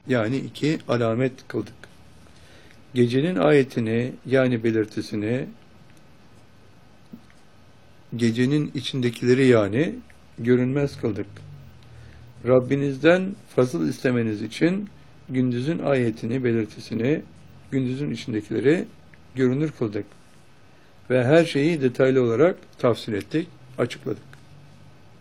yani 2 alamet kıldık. Gecenin ayetini yani belirtisini, gecenin içindekileri yani görünmez kıldık. Rabbinizden fazıl istemeniz için gündüzün ayetini, belirtisini, gündüzün içindekileri görünür kıldık. Ve her şeyi detaylı olarak tafsir ettik, açıkladık.